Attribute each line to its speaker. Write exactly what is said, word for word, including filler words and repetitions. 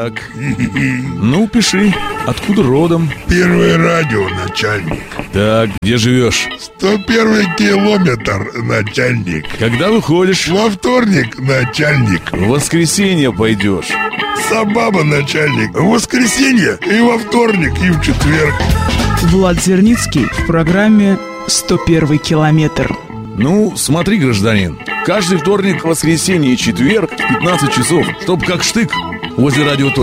Speaker 1: Так. Ну, пиши. Откуда родом?
Speaker 2: Первое радио, начальник.
Speaker 1: Так, где живешь?
Speaker 2: сто первый километр, начальник.
Speaker 1: Когда выходишь?
Speaker 2: Во вторник, начальник.
Speaker 1: В воскресенье пойдешь.
Speaker 2: Сабаба, начальник. В воскресенье и во вторник, и в четверг.
Speaker 3: Влад Зерницкий в программе «сто первый километр».
Speaker 1: Ну, смотри, гражданин, каждый вторник, воскресенье и четверг в пятнадцать часов, чтоб как штык возле радио.